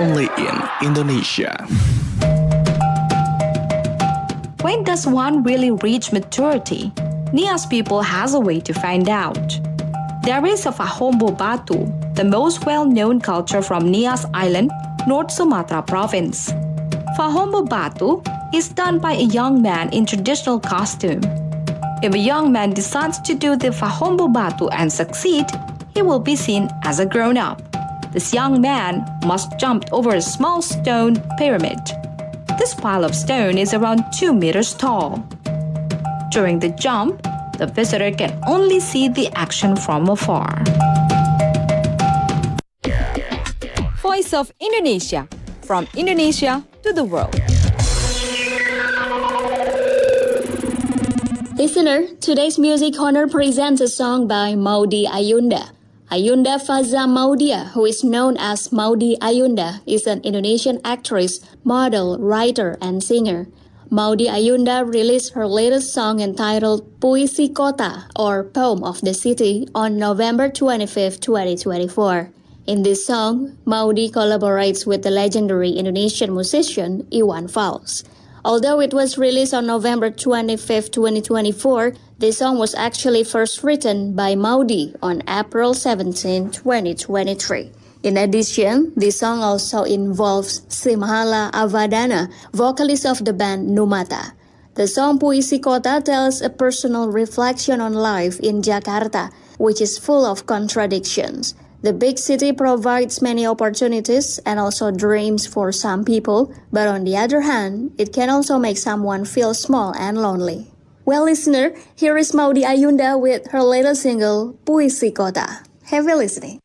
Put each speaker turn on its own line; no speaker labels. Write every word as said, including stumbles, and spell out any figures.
only in Indonesia.
When does one really reach maturity? Nias people has a way to find out. There is a Fahombo Batu, the most well-known culture from Nias Island, North Sumatra province. Fahombo Batu is done by a young man in traditional costume. If a young man decides to do the Fahombo Batu and succeed, he will be seen as a grown-up. This young man must jump over a small stone pyramid. This pile of stone is around two meters tall. During the jump, the visitor can only see the action from afar.
Voice of Indonesia, from Indonesia to the world.
Listener, today's Music Corner presents a song by Maudy Ayunda. Ayunda Faza Maudia, who is known as Maudy Ayunda, is an Indonesian actress, model, writer, and singer. Maudy Ayunda released her latest song entitled Puisi Kota, or Poem of the City, on November twenty-fifth, twenty twenty-four. In this song, Maudy collaborates with the legendary Indonesian musician Iwan Fals. Although it was released on November twenty-fifth, twenty twenty-four, the song was actually first written by Maudy on April seventeenth, twenty twenty-three. In addition, the song also involves Simhala Avadana, vocalist of the band Numata. The song Puisi Kota tells a personal reflection on life in Jakarta, which is full of contradictions. The big city provides many opportunities and also dreams for some people, but on the other hand, it can also make someone feel small and lonely. Well, listener, here is Maudy Ayunda with her latest single, Puisi Kota. Have a listening.